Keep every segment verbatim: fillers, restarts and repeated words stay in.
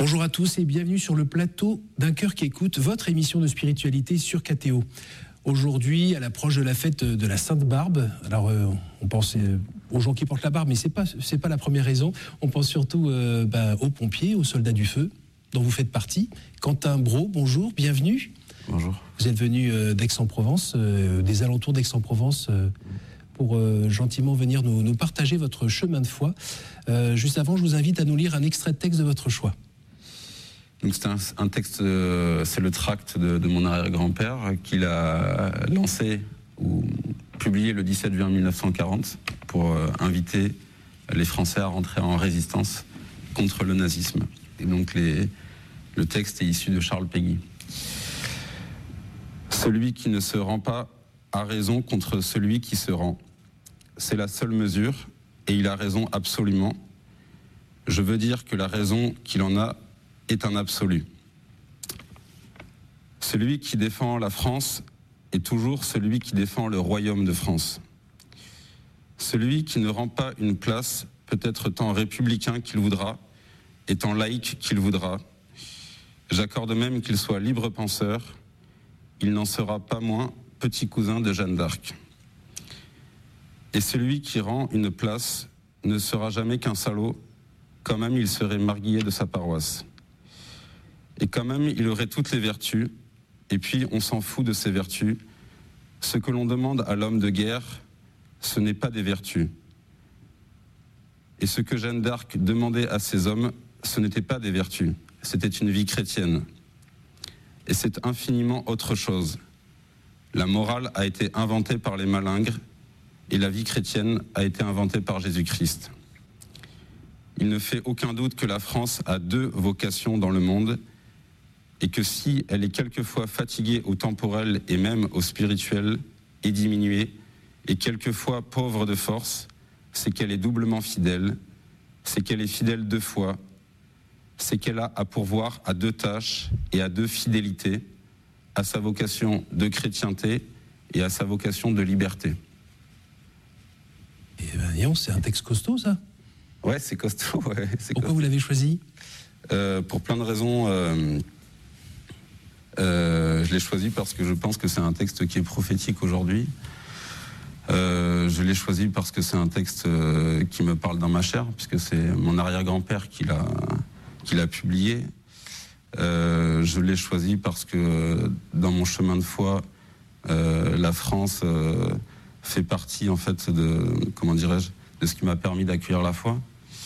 Bonjour à tous et bienvenue sur le plateau d'Un Cœur qui écoute, votre émission de spiritualité sur K T O. Aujourd'hui, à l'approche de la fête de la Sainte-Barbe, alors euh, on pense euh, aux gens qui portent la barbe, mais c'est pas c'est pas la première raison. On pense surtout euh, bah, aux pompiers, aux soldats du feu, dont vous faites partie. Quentin Brault, bonjour, bienvenue. Bonjour. Vous êtes venu euh, d'Aix-en-Provence, euh, des alentours d'Aix-en-Provence, euh, pour euh, gentiment venir nous, nous partager votre chemin de foi. Euh, juste avant, je vous invite à nous lire un extrait de texte de votre choix. Donc c'est un, un texte, euh, c'est le tract de, de mon arrière-grand-père qu'il a lancé ou publié le dix-sept juin mille neuf cent quarante pour euh, inviter les Français à rentrer en résistance contre le nazisme. Et donc les, le texte est issu de Charles Péguy. Celui qui ne se rend pas a raison contre celui qui se rend. C'est la seule mesure, et il a raison absolument. Je veux dire que la raison qu'il en a est un absolu. Celui qui défend la France est toujours celui qui défend le royaume de France. Celui qui ne rend pas une place peut être tant républicain qu'il voudra, et tant laïque qu'il voudra. J'accorde même qu'il soit libre penseur, il n'en sera pas moins petit cousin de Jeanne d'Arc. Et celui qui rend une place ne sera jamais qu'un salaud, quand même il serait marguillier de sa paroisse. Et quand même, il aurait toutes les vertus, et puis on s'en fout de ces vertus. Ce que l'on demande à l'homme de guerre, ce n'est pas des vertus. Et ce que Jeanne d'Arc demandait à ces hommes, ce n'était pas des vertus, c'était une vie chrétienne. Et c'est infiniment autre chose. La morale a été inventée par les malingres, et la vie chrétienne a été inventée par Jésus-Christ. Il ne fait aucun doute que la France a deux vocations dans le monde, et que si elle est quelquefois fatiguée au temporel et même au spirituel, et diminuée, et quelquefois pauvre de force, c'est qu'elle est doublement fidèle, c'est qu'elle est fidèle deux fois, c'est qu'elle a à pourvoir à deux tâches et à deux fidélités, à sa vocation de chrétienté et à sa vocation de liberté. Et ben, disons, c'est un texte costaud, ça. Ouais, c'est costaud. Ouais, c'est Pourquoi costaud. vous l'avez choisi ? euh, Pour plein de raisons. Euh, euh, je l'ai choisi parce que je pense que c'est un texte qui est prophétique aujourd'hui. Euh, je l'ai choisi parce que c'est un texte euh, qui me parle dans ma chair, puisque c'est mon arrière-grand-père qui l'a, qui l'a publié. Euh, je l'ai choisi parce que dans mon chemin de foi, euh, la France euh, fait partie en fait de, comment dirais-je, de ce qui m'a permis d'accueillir la foi.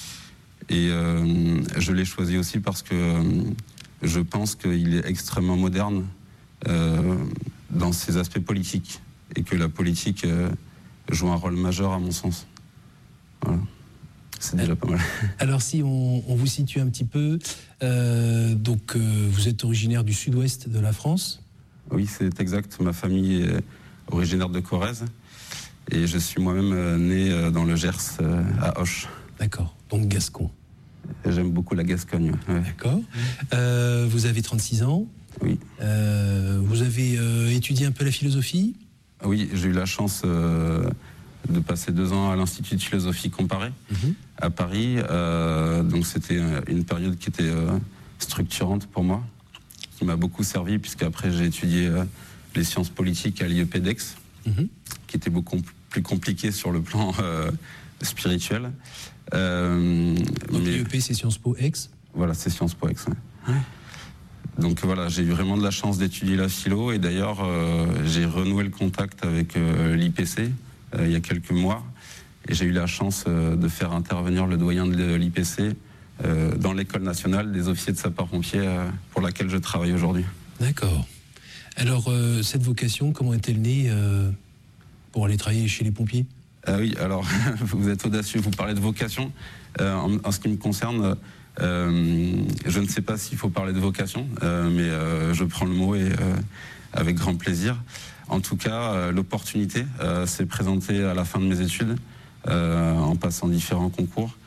Et euh, je l'ai choisi aussi parce que euh, je pense qu'il est extrêmement moderne euh, dans ses aspects politiques, et que la politique euh, joue un rôle majeur à mon sens. Voilà. C'est déjà pas mal. Alors si on, on vous situe un petit peu, euh, donc euh, vous êtes originaire du sud-ouest de la France ? Oui, c'est exact. Ma famille est originaire de Corrèze, et je suis moi-même né dans le Gers, à Auch. D'accord, donc gascon. J'aime beaucoup la Gascogne. Ouais. D'accord. Euh, vous avez trente-six ans. Oui. Euh, vous avez euh, étudié un peu la philosophie ? Oui, j'ai eu la chance euh, de passer deux ans à l'Institut de philosophie comparée mmh. à Paris. Euh, donc c'était une période qui était euh, structurante pour moi, qui m'a beaucoup servi, puisqu'après j'ai étudié euh, les sciences politiques à l'I E P d'Aix, mmh. qui était beaucoup plus compliqué sur le plan euh, spirituel. Euh, donc mais... l'I E P c'est Sciences Po Aix ? Voilà, c'est Sciences Po Aix. Ouais. Ouais. Donc voilà, j'ai eu vraiment de la chance d'étudier la philo, et d'ailleurs euh, j'ai renoué le contact avec euh, l'I P C euh, il y a quelques mois, et j'ai eu la chance euh, de faire intervenir le doyen de l'I P C euh, dans l'école nationale des officiers de sapeurs-pompiers euh, pour laquelle je travaille aujourd'hui. D'accord. Alors euh, cette vocation, comment est-elle née euh, pour aller travailler chez les pompiers ? euh, Oui, alors vous êtes audacieux, vous parlez de vocation. Euh, en, en ce qui me concerne, Euh, je ne sais pas s'il faut parler de vocation, euh, mais euh, je prends le mot, et euh, avec grand plaisir. En tout cas, euh, l'opportunité euh, s'est présentée à la fin de mes études, euh, en passant différents concours,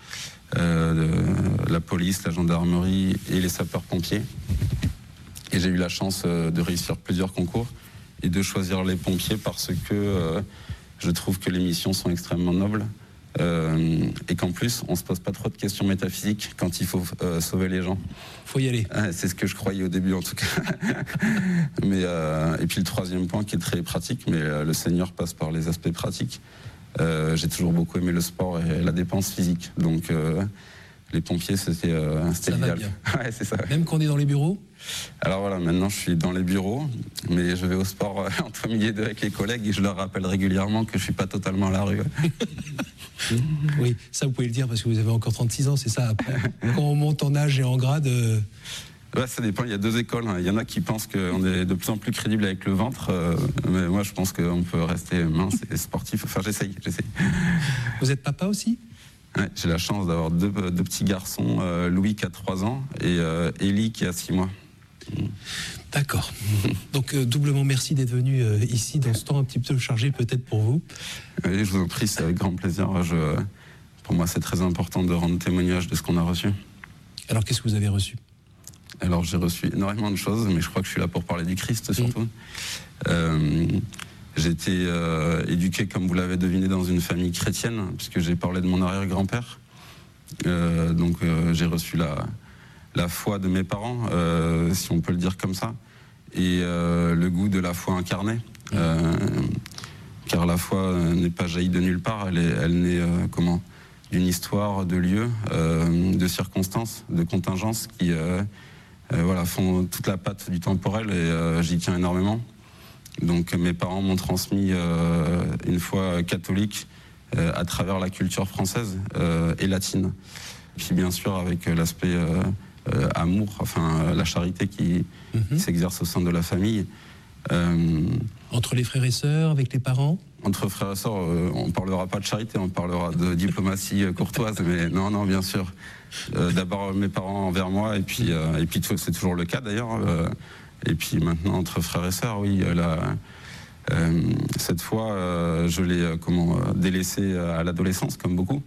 euh, de la police, la gendarmerie et les sapeurs-pompiers. Et j'ai eu la chance euh, de réussir plusieurs concours et de choisir les pompiers parce que euh, je trouve que les missions sont extrêmement nobles. Euh, et qu'en plus, on se pose pas trop de questions métaphysiques quand il faut euh, sauver les gens. Faut y aller. Ah, c'est ce que je croyais au début, en tout cas. mais, euh, et puis le troisième point qui est très pratique, mais euh, le Seigneur passe par les aspects pratiques. Euh, j'ai toujours beaucoup aimé le sport et la dépense physique. Donc, euh, les pompiers, c'était euh, l'idéal. Ouais, c'est ça. Même quand on est dans les bureaux? Alors voilà, maintenant je suis dans les bureaux, mais je vais au sport euh, entre midi et deux avec les collègues et je leur rappelle régulièrement que je suis pas totalement à la rue. Oui, ça vous pouvez le dire parce que vous avez encore trente-six ans, c'est ça. Après, quand on monte en âge et en grade... Euh... Ouais, ça dépend, il y a deux écoles. Hein. Il y en a qui pensent qu'on est de plus en plus crédible avec le ventre, euh, mais moi je pense qu'on peut rester mince et sportif. Enfin, j'essaye, j'essaye. Vous êtes papa aussi? Ouais, j'ai la chance d'avoir deux, deux petits garçons, euh, Louis qui a trois ans et euh, Élie qui a six mois. D'accord. Donc euh, doublement merci d'être venu euh, ici dans ce temps un petit peu chargé peut-être pour vous. Oui, je vous en prie, c'est avec grand plaisir. Je, pour moi, c'est très important de rendre témoignage de ce qu'on a reçu. Alors, qu'est-ce que vous avez reçu? Alors, j'ai reçu énormément de choses, mais je crois que je suis là pour parler du Christ surtout. Mmh. Euh, j'ai été euh, éduqué, comme vous l'avez deviné, dans une famille chrétienne, puisque j'ai parlé de mon arrière-grand-père. Euh, donc, euh, j'ai reçu la... la foi de mes parents, euh, si on peut le dire comme ça, et euh, le goût de la foi incarnée, euh, car la foi n'est pas jaillie de nulle part, elle, est, elle naît euh, comment, d'une histoire, de lieux, euh, de circonstances, de contingences qui euh, euh, voilà, font toute la patte du temporel, et euh, j'y tiens énormément. Donc mes parents m'ont transmis euh, une foi catholique euh, à travers la culture française euh, et latine, puis bien sûr avec l'aspect euh, Euh, amour, enfin la charité qui, mmh. qui s'exerce au sein de la famille. Euh, entre les frères et sœurs, avec les parents? Entre frères et sœurs, euh, on ne parlera pas de charité, on parlera de diplomatie euh, courtoise, mais non, non, bien sûr. Euh, D'abord mes parents envers moi, et puis, euh, et puis c'est toujours le cas d'ailleurs. Euh, et puis maintenant entre frères et sœurs, oui, la, euh, cette fois, euh, je l'ai euh, comment délaissé à l'adolescence, comme beaucoup.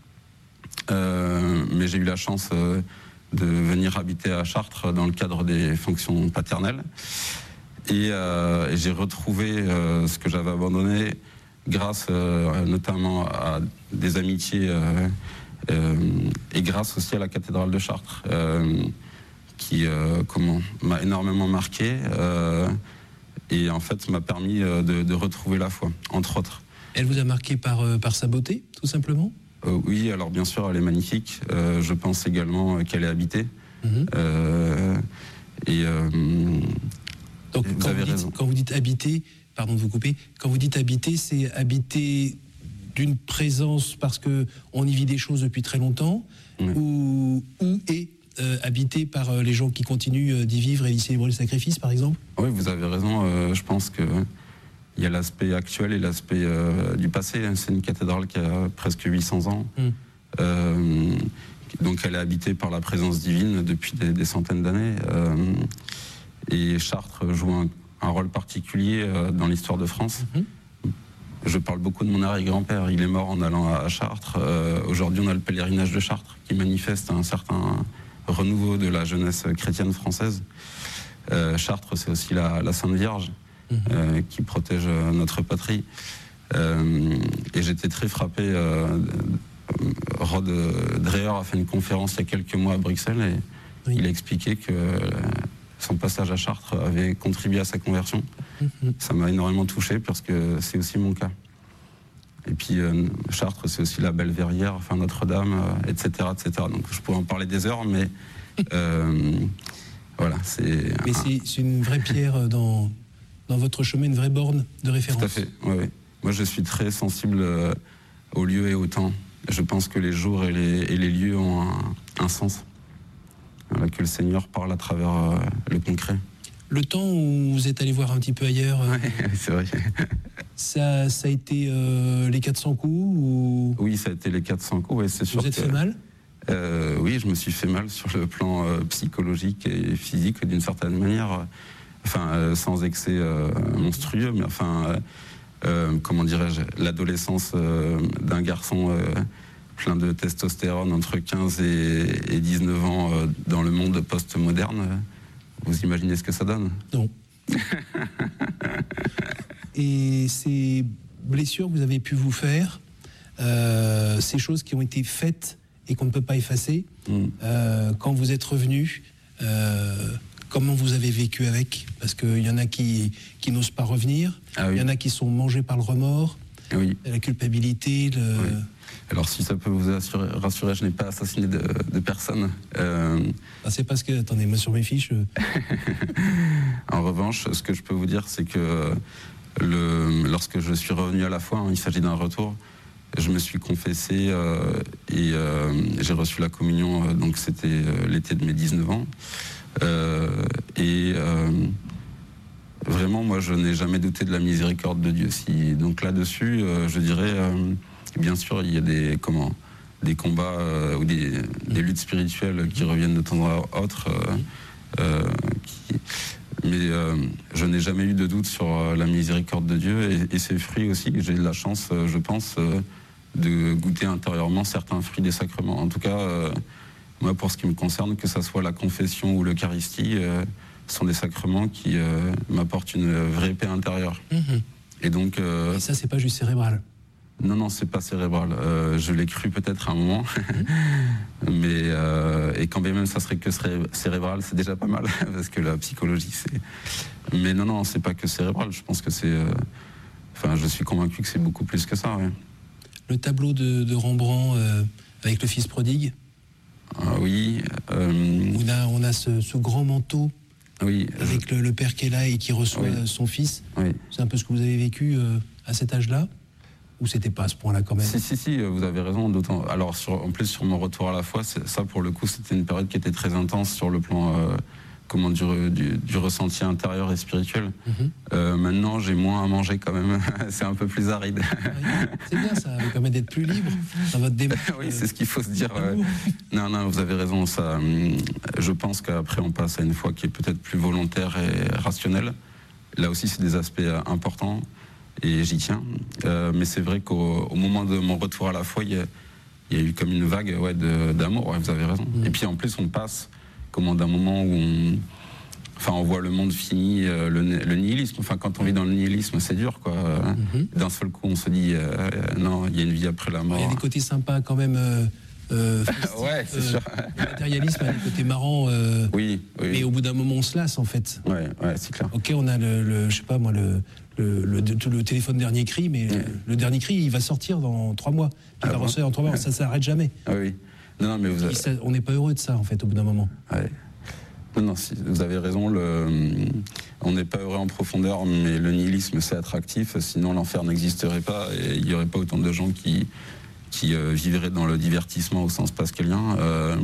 Euh, mais j'ai eu la chance euh, de venir habiter à Chartres dans le cadre des fonctions paternelles. Et, euh, et j'ai retrouvé euh, ce que j'avais abandonné grâce euh, notamment à des amitiés euh, euh, et grâce aussi à la cathédrale de Chartres, euh, qui euh, comment, m'a énormément marqué euh, et en fait m'a permis de, de retrouver la foi, entre autres. Elle vous a marqué par, par sa beauté, tout simplement ? Euh, oui, alors bien sûr, elle est magnifique. Euh, je pense également qu'elle est habitée. Mmh. Euh, et euh, donc, vous quand, avez vous dites, raison. quand vous dites habiter, pardon de vous couper, quand vous dites habiter, c'est habiter d'une présence parce que on y vit des choses depuis très longtemps, mmh. ou, ou est euh, habité par euh, les gens qui continuent d'y vivre et d'y célébrer le sacrifice, par exemple ? Oui, vous avez raison. Euh, je pense que il y a l'aspect actuel et l'aspect euh, du passé. C'est une cathédrale qui a presque huit cents ans. Mm. Euh, donc elle est habitée par la présence divine depuis des, des centaines d'années. Euh, et Chartres joue un, un rôle particulier euh, dans l'histoire de France. Mm-hmm. Je parle beaucoup de mon arrière-grand-père. Il est mort en allant à, à Chartres. Euh, aujourd'hui, on a le pèlerinage de Chartres qui manifeste un certain renouveau de la jeunesse chrétienne française. Euh, Chartres, c'est aussi la, la Sainte Vierge. Mmh. Euh, qui protège euh, notre patrie. Euh, et j'étais très frappé. Euh, Rod Dreher a fait une conférence il y a quelques mois à Bruxelles et oui. il a expliqué que son passage à Chartres avait contribué à sa conversion. Mmh. Ça m'a énormément touché parce que c'est aussi mon cas. Et puis euh, Chartres, c'est aussi la Belle Verrière, enfin Notre-Dame, euh, et cetera, et cetera. Donc je pourrais en parler des heures, mais euh, voilà, c'est. Mais un... c'est une vraie pierre dans. dans votre chemin, une vraie borne de référence. Tout à fait, oui, oui. Moi, je suis très sensible euh, aux lieux et au temps. Je pense que les jours et les, et les lieux ont un, un sens. Voilà, que le Seigneur parle à travers euh, le concret. Le temps où vous êtes allé voir un petit peu ailleurs, euh, oui, c'est vrai. ça, ça a été euh, les quatre cents coups ou... Oui, ça a été les quatre cents coups, ouais, c'est sûr. Vous êtes que, fait mal euh, Oui, je me suis fait mal sur le plan euh, psychologique et physique, d'une certaine manière. Enfin, euh, sans excès euh, monstrueux, mais enfin, euh, euh, comment dirais-je, l'adolescence euh, d'un garçon euh, plein de testostérone entre quinze et, et dix-neuf ans euh, dans le monde post-moderne, euh, vous imaginez ce que ça donne ? Non. Et ces blessures que vous avez pu vous faire, euh, ces choses qui ont été faites et qu'on ne peut pas effacer. Mmh. Euh, quand vous êtes revenu, euh, comment vous avez vécu avec ? Parce qu'il y en a qui, qui n'osent pas revenir, ah oui. Il y en a qui sont mangés par le remords, oui. La culpabilité. Le... Oui. Alors si ça peut vous assurer, rassurer, je n'ai pas assassiné de, de personne. Euh... Ah, c'est parce que, attendez, moi sur mes fiches... Euh... En revanche, ce que je peux vous dire, c'est que le, lorsque je suis revenu à la foi, hein, il s'agit d'un retour, je me suis confessé euh, et euh, j'ai reçu la communion, euh, donc c'était euh, l'été de mes dix-neuf ans. Euh, et euh, vraiment, moi, je n'ai jamais douté de la miséricorde de Dieu. Si, donc là-dessus, euh, je dirais... Euh, bien sûr, il y a des, comment, des combats euh, ou des, des luttes spirituelles qui reviennent de temps à autre. Euh, euh, qui, mais euh, je n'ai jamais eu de doute sur euh, la miséricorde de Dieu et, et ses fruits aussi. J'ai de la chance, euh, je pense, euh, de goûter intérieurement certains fruits des sacrements. En tout cas, euh, moi, pour ce qui me concerne, que ce soit la confession ou l'Eucharistie, euh, sont des sacrements qui euh, m'apportent une vraie paix intérieure. Mmh. Et donc, euh, et ça, c'est pas juste cérébral. Non, non, c'est pas cérébral. Euh, je l'ai cru peut-être à un moment, mais euh, et quand bien même ça serait que cérébral, c'est déjà pas mal parce que la psychologie, c'est. Mais non, non, c'est pas que cérébral. Je pense que c'est. Euh... Enfin, je suis convaincu que c'est beaucoup plus que ça. Ouais. Le tableau de, de Rembrandt euh, avec le Fils prodigue. Ah, oui. Euh... On a, on a ce, ce grand manteau. Oui. Avec je... le, le père qui est là et qui reçoit oui. son fils. Oui. C'est un peu ce que vous avez vécu euh, à cet âge-là. Ou c'était pas à ce point-là quand même ? Si, si, si, vous avez raison. D'autant. Alors, sur, en plus, sur mon retour à la foi, ça, pour le coup, c'était une période qui était très intense sur le plan euh, comment, du, du, du ressenti intérieur et spirituel. Mm-hmm. Euh, maintenant, j'ai moins à manger quand même. C'est un peu plus aride. Oui, c'est bien, ça vous permet d'être plus libre dans votre démarche. Oui, c'est ce qu'il faut se dire. Ouais. Non, non, vous avez raison. Ça, je pense qu'après, on passe à une foi qui est peut-être plus volontaire et rationnelle. Là aussi, c'est des aspects importants. Et j'y tiens. Euh, mais c'est vrai qu'au au moment de mon retour à la foi, il y a, il y a eu comme une vague ouais, de, d'amour, ouais, vous avez raison. Mmh. Et puis en plus, on passe comment, d'un moment où on, enfin, on voit le monde fini, euh, le, le nihilisme. Enfin, quand on vit dans le nihilisme, c'est dur, quoi. Mmh. D'un seul coup, on se dit, euh, non, il y a une vie après la mort. Il y a des côtés sympas quand même. Euh... Euh, festif, ouais, c'est euh, sûr. Le matérialisme a des côtés marrants. Euh, oui, oui. Mais au bout d'un moment, on se lasse, en fait. Ouais, ouais, c'est clair. Ok, on a le, le je sais pas moi, le, le, le, le téléphone dernier cri, mais ouais. le, le dernier cri, il va sortir dans trois mois. Il ah va bon ressortir dans trois mois. Ça s'arrête jamais. Ah oui. Non, non, mais vous avez... ça, on n'est pas heureux de ça, en fait, au bout d'un moment. Ouais. Non, non, si, vous avez raison. Le, on n'est pas heureux en profondeur, mais le nihilisme, c'est attractif. Sinon, l'enfer n'existerait pas et il n'y aurait pas autant de gens qui qui euh, vivrait dans le divertissement au sens pascalien. Euh,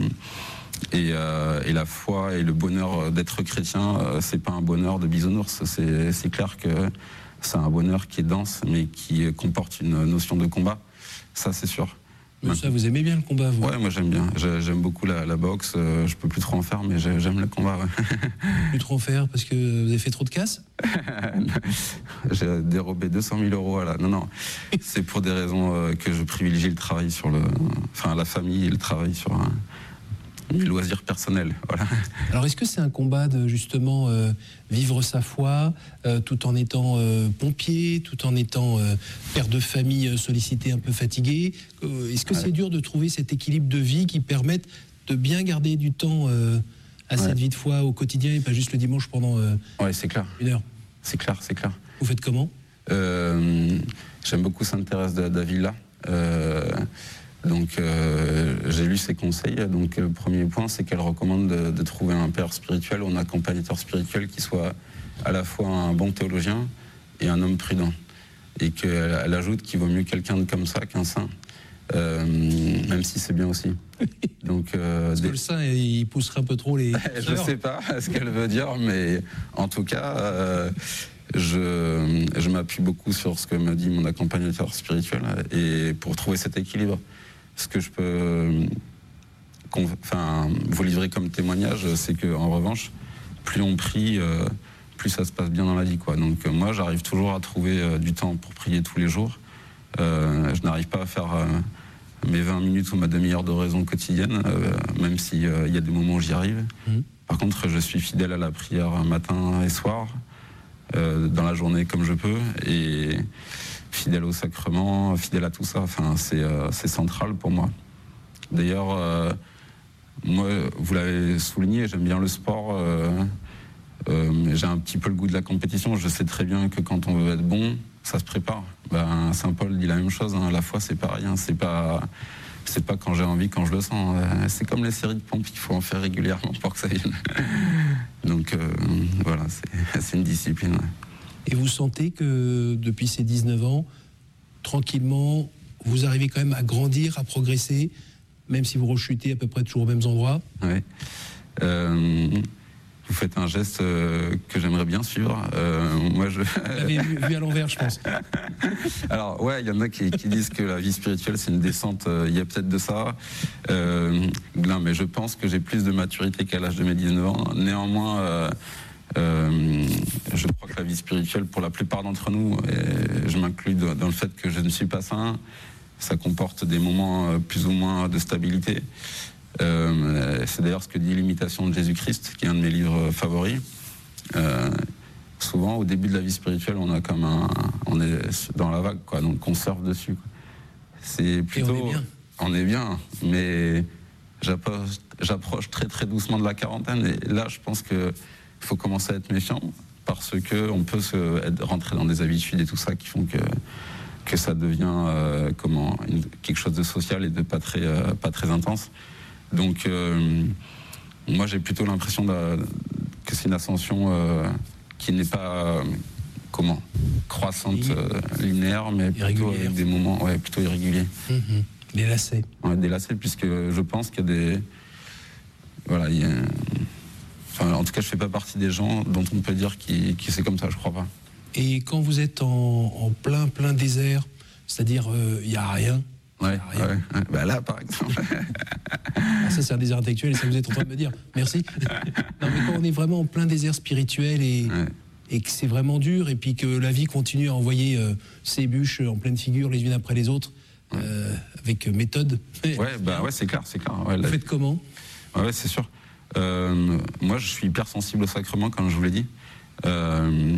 et, euh, et la foi et le bonheur d'être chrétien, euh, c'est pas un bonheur de bisounours. C'est, c'est clair que c'est un bonheur qui est dense, mais qui comporte une notion de combat. Ça, c'est sûr. Mais ça, vous aimez bien le combat, vous ? Ouais, moi j'aime bien. J'aime beaucoup la, la boxe. Euh, je peux plus trop en faire, mais j'aime le combat. Ouais. Plus trop en faire parce que vous avez fait trop de casse ? J'ai dérobé deux cent mille euros. Voilà. Non, non. C'est pour des raisons euh, que je privilégie le travail sur le, enfin la famille et le travail sur un, les loisirs personnels. Voilà. Alors, est-ce que c'est un combat de justement euh, vivre sa foi, euh, tout en étant euh, pompier, tout en étant euh, père de famille euh, sollicité, un peu fatigué ? euh, Est-ce que ouais. c'est dur de trouver cet équilibre de vie qui permette de bien garder du temps euh, à ouais. cette vie de foi au quotidien et pas juste le dimanche pendant euh, ouais, c'est clair. une heure ? C'est clair, c'est clair. Vous faites comment ? euh, J'aime beaucoup Sainte Thérèse d'Avila. Euh, Donc euh, j'ai lu ses conseils. Donc le premier point, c'est qu'elle recommande de, de trouver un père spirituel ou un accompagnateur spirituel qui soit à la fois un bon théologien et un homme prudent. Et qu'elle elle ajoute qu'il vaut mieux quelqu'un de comme ça qu'un saint, euh, même si c'est bien aussi. Donc euh, Parce des... que le saint, il pousserait un peu trop les... Je sais pas ce qu'elle veut dire, mais en tout cas... Euh, Je, je m'appuie beaucoup sur ce que me dit mon accompagnateur spirituel et pour trouver cet équilibre. Ce que je peux enfin, vous livrer comme témoignage, c'est qu'en revanche, plus on prie, euh, plus ça se passe bien dans la vie, quoi. Donc euh, moi, j'arrive toujours à trouver euh, du temps pour prier tous les jours. Euh, je n'arrive pas à faire euh, mes vingt minutes ou ma demi-heure d'oraison quotidienne, euh, même s'il euh, y a des moments où j'y arrive. Mmh. Par contre, je suis fidèle à la prière matin et soir. Euh, dans la journée comme je peux et fidèle au sacrement, fidèle à tout ça. Enfin, c'est, euh, c'est central pour moi. D'ailleurs, euh, moi, vous l'avez souligné, j'aime bien le sport. Euh, euh, j'ai un petit peu le goût de la compétition. Je sais très bien que quand on veut être bon, ça se prépare. Ben, Saint Paul dit la même chose. Hein. La foi, c'est pareil. Hein. C'est pas, c'est pas quand j'ai envie, quand je le sens. Euh, c'est comme les séries de pompes. Il faut en faire régulièrement pour que ça vienne. Donc euh, voilà, c'est, c'est une discipline. Ouais. Et vous sentez que depuis ces dix-neuf ans, tranquillement, vous arrivez quand même à grandir, à progresser, même si vous rechutez à peu près toujours aux mêmes endroits? Oui. Euh, vous faites un geste euh, que j'aimerais bien suivre. Euh, moi, je... Vous l'avez vu, vu à l'envers, je pense. Alors, ouais, il y en a qui, qui disent que la vie spirituelle, c'est une descente. Il euh, y a peut-être de ça. Euh, non, mais je pense que j'ai plus de maturité qu'à l'âge de mes dix-neuf ans. Néanmoins... Euh, Euh, je crois que la vie spirituelle, pour la plupart d'entre nous, et je m'inclus dans le fait que je ne suis pas saint, ça comporte des moments plus ou moins de stabilité. Euh, c'est d'ailleurs ce que dit l'imitation de Jésus-Christ, qui est un de mes livres favoris. Euh, souvent, au début de la vie spirituelle, on a comme un, on est dans la vague, quoi, donc on surfe dessus. Quoi. C'est plutôt, et on est bien. On est bien, mais j'approche, j'approche très très doucement de la quarantaine, et là, je pense que il faut commencer à être méfiant parce qu'on peut se, être, rentrer dans des habitudes et tout ça qui font que, que ça devient euh, comment, une, quelque chose de social et de pas très, euh, pas très intense. Donc, euh, moi, j'ai plutôt l'impression de, que c'est une ascension euh, qui n'est pas euh, comment, croissante, euh, linéaire, mais plutôt avec des moments ouais, plutôt irréguliers. Mmh, des lacets. Ouais, des lacets, puisque je pense qu'il y a des... Voilà, il y a... Enfin, en tout cas, je ne fais pas partie des gens dont on peut dire que c'est comme ça, je ne crois pas. Et quand vous êtes en, en plein, plein désert, c'est-à-dire il euh, n'y a rien, ouais, y a rien. Ouais, ouais. Bah là, par exemple. Ah, ça, c'est un désert intellectuel et ça, vous êtes en train de me dire. Merci. Non, mais quand on est vraiment en plein désert spirituel et, ouais. et que c'est vraiment dur, et puis que la vie continue à envoyer euh, ses bûches en pleine figure les unes après les autres, ouais. euh, avec méthode. Ouais, bah ouais, c'est clair, c'est clair. Ouais, vous là... faites comment? Ouais, c'est sûr. Euh, moi, je suis hyper sensible au sacrement, comme je vous l'ai dit. Euh,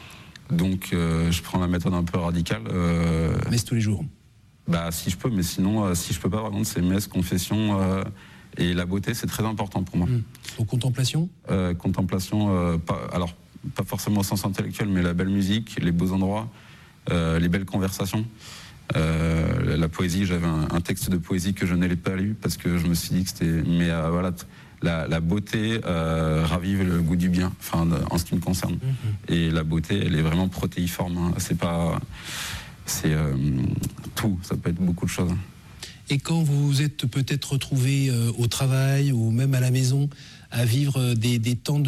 donc, euh, je prends la méthode un peu radicale. Euh, messe tous les jours. Bah, si je peux, mais sinon, euh, si je peux pas, par contre, c'est messe, confession euh, et la beauté, c'est très important pour moi. Mmh. Donc, contemplation. Euh, contemplation, euh, pas, alors pas forcément au sens intellectuel, mais la belle musique, les beaux endroits, euh, les belles conversations. Euh, la poésie, j'avais un, un texte de poésie que je n'allais pas lu parce que je me suis dit que c'était, mais euh, voilà. La, la beauté euh, ravive le goût du bien, enfin, en ce qui me concerne. Mmh. Et la beauté, elle est vraiment protéiforme. Hein. C'est pas, c'est euh, tout. Ça peut être beaucoup de choses. Et quand vous vous êtes peut-être retrouvé euh, au travail ou même à la maison à vivre des, des temps de